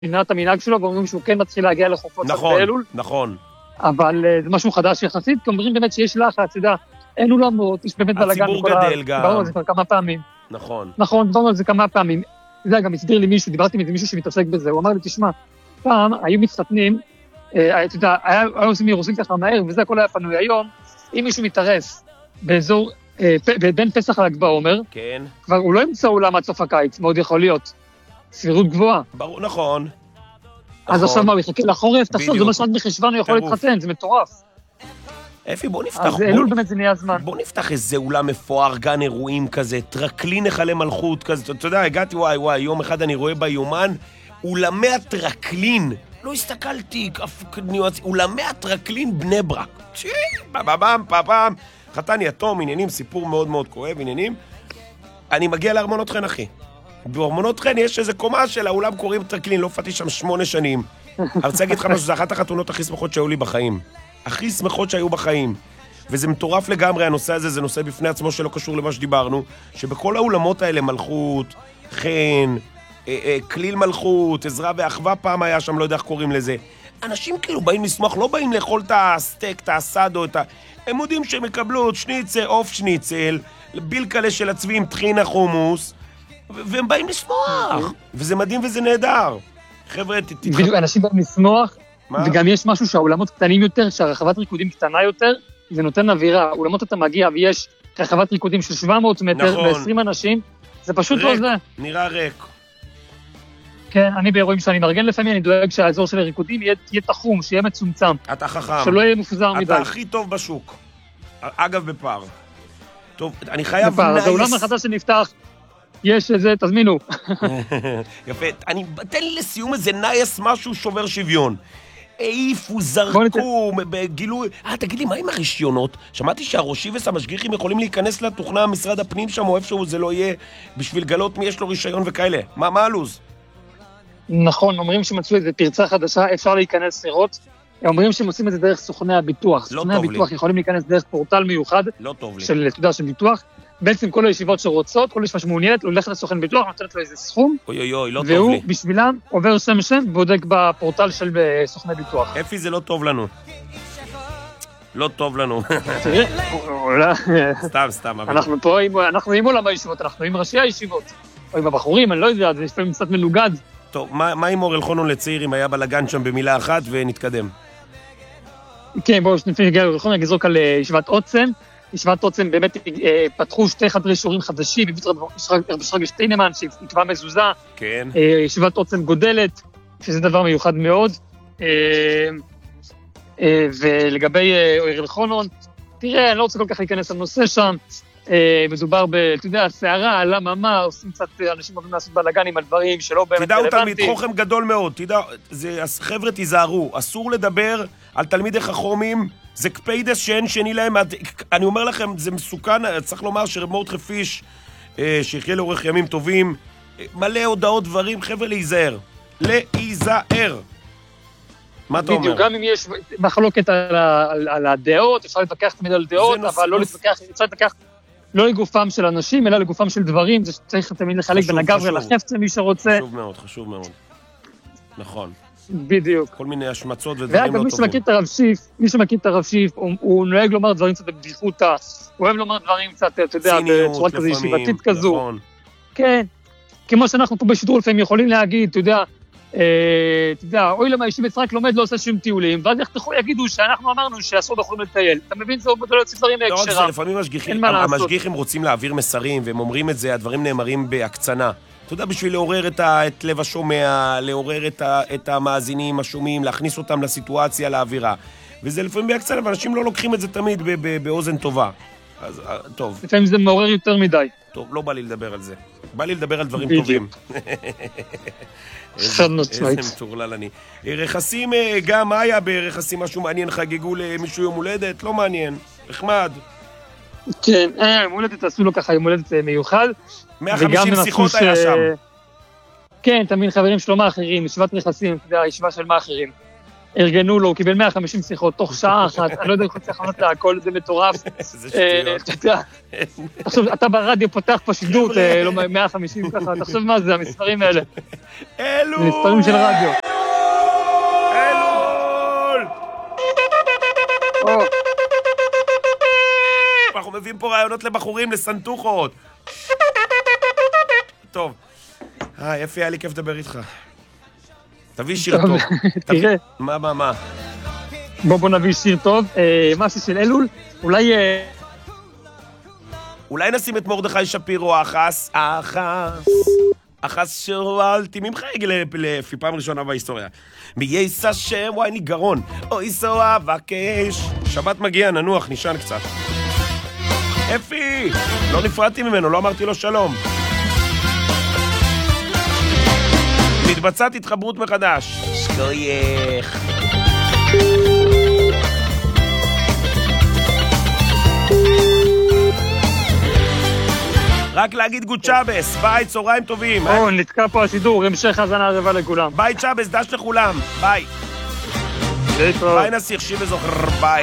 את המנהג שלו, ואומרים שהוא כן מתחיל להגיע לחופות באלול. נכון. אבל זה משהו חדש יחסית, כי אומרים באמת שיש לחץ, אתה יודע, אין אולמות, יש באמת בלגן. הציבור גדל גם. דיברנו על זה כבר כמה פעמים. נכון, דיברנו על זה כמה פעמים. אתה יודע, גם הסביר לי מישהו, דיברתי עם מישהו שמתעסק בזה, הוא אמר לי, תשמע, פעם היו מתחתנים, אתה יודע, היו עושים אירוסין ככה מהר, וזה הכל היה פנוי. היום, אם מישהו מתארס באזור, בין פסח ל"ג בעומר, כן. כבר הוא לא ימצא אולם עד סוף הקיץ, מאוד יכול להיות. סבירות גבוהה. ברור, נכון. אז עכשיו מה, הוא יחכה לחורף? תחשוב, זה מה שעד מחשבן הוא יכול להתחתן, זה מטורף. אפי, בוא נפתח. אז אלול באמת זה נהיה הזמן. בוא נפתח איזה אולם מפואר, גן אירועים כזה, טרקלין נחלי מלכות כזה. אתה יודע, הגעתי, וואי, יום אחד אני רואה ביומן, אולמי הטרקלין. לא הסתכלתי, אולמי הטרקלין בני ברק. פעם. חתן יתום, עניינים, סיפור מאוד מאוד כואב, עניינים. אני מגיע לארמונות חן, אחי. בארמונות חן יש איזה קומה של האולם קוראים טרקלין, לא פתיתי שם 8 שנים. אני רוצה להגיד לך משהו, זה אחת החתונות הכי שמחות שהיו לי בחיים. הכי שמחות שהיו בחיים. וזה מטורף לגמרי, הנושא הזה זה נושא בפני עצמו שלא קשור למה שדיברנו, שבכל האולמות האלה, מלכות, חן, כליל מלכות, עזרה ואחווה פעם היה שם, לא יודע איך קוראים לזה. אנשים כאילו באים לשמוח, לא באים לאכול את הסטייק, את הסאדו, הם יודעים שהם יקבלו שניצל, עוף שניצל, בילקלה של הצבעים, טחינה חומוס, והם באים לשמוח. וזה מדהים וזה נהדר. חבר'ה, בדיוק, אנשים באים לשמוח, וגם יש משהו שהאולמות קטנים יותר, שהרחבת ריקודים קטנה יותר, זה נותן אווירה. אולמות אתה מגיע ויש רחבת ריקודים של 700 מטר ו20 אנשים, זה פשוט לא זה. נראה ריק. כן, אני באירועים שאני מארגן לפעמים, אני דואג שהאזור של הריקודים יהיה תחום, שיהיה מצומצם. אתה חכם. שלא יהיה מפוזר מדי. אתה הכי טוב בשוק. אגב, בפער. טוב, אני חייב... בפער, אז האולם החדש שנפתח, יש איזה, תזמינו. יפה, תן לי לסיום איזה נייס משהו שובר שוויון. העיפו, זרקו, גילוי... תגיד לי, מה עם הרישיונות? שמעתי שהראשיבס המשגיחים יכולים להיכנס לתוכנה משרד הפנים שם, או איפשהו זה לא יהיה, בשביל גלות מי יש לו רישיון וכאלה. מה הלוז? נכון, אומרים שמצאו איזו פרצה חדשה, אפשר להיכנס לראות. אומרים שהם עושים את זה דרך סוכני הביטוח. סוכני הביטוח יכולים להיכנס דרך פורטל מיוחד. לא טוב לי. של ביטוח. בעצם כל הישיבות שרוצות, כל ישיבה שמעוניינת, הולכת לסוכן ביטוח, נותנת לו איזה סכום. אוי, לא טוב לי. והוא בשבילם עובר שם בודק בפורטל של סוכני ביטוח. אפי, זה לא טוב לנו. לא טוב לנו. סתם. אנחנו פה, אנחנו עם עולם הישיבות, אנחנו עם ראשי הישיבות. או עם הבחורים, אני לא יודע, זה לפעמים קצת מנוגד. טוב, מה עם אור אלחונון לצעירים היה בלגן שם במילה אחת ונתקדם? כן, בואו, לפני נגיע לאור אלחונון, נגזרוק על ישיבת עוצם. ישיבת עוצם באמת פתחו 2 חדרי שיעורים חדשים, רב שרגא שטיינמן, שהתווה מזוזה. כן. ישיבת עוצם גודלת, שזה דבר מיוחד מאוד. ולגבי אור אלחונון, תראה, אני לא רוצה כל כך להיכנס לנושא שם, מדובר אתה יודע, הסערה, עלה מה, עושים קצת, אנשים אוהבים לעשות בלגנים על דברים שלא באמת רלוונטיים. תדעו תלמיד חוכם גדול מאוד, חבר'ה תיזהרו, אסור לדבר על תלמידי חכמים, זה קפיידס שאין שני להם, אני אומר לכם, זה מסוכן, צריך לומר שרב מרדכי פיש, שיחיה לאורך ימים טובים, מלא הודעות דברים, חבר'ה להיזהר, מה אתה אומר? בדיוק, גם אם יש מחלוקת על הדעות, אפשר להתווכח תמיד על דעות, אבל לא להתווכח, אפשר להתווכח לא לגופם של אנשים, אלא לגופם של דברים, זה צריך תמיד לחלק בין הגברי לחפץ למי שרוצה. חשוב מאוד. נכון. בדיוק. כל מיני השמצות ודברים ואגב, מי שמכיר את הרב שיף, הוא נוהג לומר דברים קצת בבדיחותא, הוא אוהב לומר דברים קצת, אתה יודע, בצורה כזו ישיבתית כזו. כן. כמו שאנחנו פה בשידור לפעמים יכולים להגיד, אתה יודע, אוי למה ישיבת רק לומד לא עושה שום טיולים, ואז יגידו שאנחנו אמרנו שאסור יכולים לטייל. אתה מבין, זה לא יוצא דברים מהקשרם. לפעמים המשגיחים רוצים להעביר מסרים, והם אומרים את זה, הדברים נאמרים בהקצנה. אתה יודע, בשביל לעורר את לב השומע, לעורר את המאזינים השומעים, להכניס אותם לסיטואציה, לאווירה. וזה לפעמים בהקצנה, ואנשים לא לוקחים את זה תמיד באוזן טובה. אז טוב. לפעמים זה מעורר יותר מדי. טוב, לא בא לי לדבר על זה. בא לי לדבר על דברים טובים. איזה מטורלל אני. רכסים, גם מה היה ברכסים משהו מעניין? חגגו למישהו יום הולדת? לא מעניין. נחמד. כן, יום הולדת עשו לו ככה יום הולדת מיוחד. 150 שיחות היה שם. כן, תמיד חברים שלו מאחרים, ישיבת רכסים, ישיבה של מאחרים. ארגנו לו, הוא קיבל 150 שיחות תוך שעה אחת, אני לא יודע איך הוא צריך לענות להכל, זה מטורף. איזה שטויות. אתה יודע, תחשוב, אתה ברדיו פותח פה שידור, לא 150 ככה, תחשוב מה זה, המספרים האלה. אלול! זה מספרים של רדיו. אלול! או, אנחנו מביאים פה רעיונות לבחורים, לסנטוחות. טוב. יפי, היה לי כיף לדבר איתך. תביא שיר טוב. תראה. מה? בוא נביא שיר טוב. משהו של אלול. אולי נשים את מרדכי שפירו, אחס שואלתי ממך לפי פעם ראשונה בהיסטוריה. מייס השם, וואי, אני גרון. אוי סואה וקש. שבת מגיע, ננוח, נשען קצת. אפי! לא נפרדתי ממנו, לא אמרתי לו שלום. מתבצעת התחברות מחדש. שכוייך. רק להגיד גוד צ'אבס, ביי, צהריים טובים. נתקע פה השידור, המשך האזנה רבה לכולם. ביי צ'אבס, דש לכולם, ביי. ביי נסיך, שיב וזוכר, ביי.